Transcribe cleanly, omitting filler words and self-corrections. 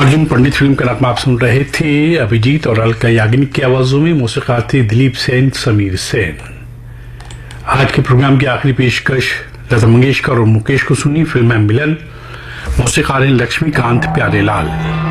अर्जुन पंडित film का नाम आप सुन रहे थे। अभिजीत और अलका याग्निक की आवाजों में मौसीकार थे दिलीप सेन, समीर सेन। आज के प्रोग्राम की आखिरी पेशकश लता मंगेशकर और मुकेश को सुनी। फिल्म है मिलन, मौसीकार हैं लक्ष्मीकांत प्यारेलाल।